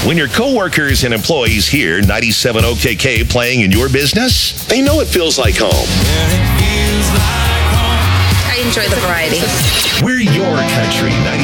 When your coworkers and employees hear 97 OKK playing in your business, they know it feels like home. I enjoy the variety. We're your country,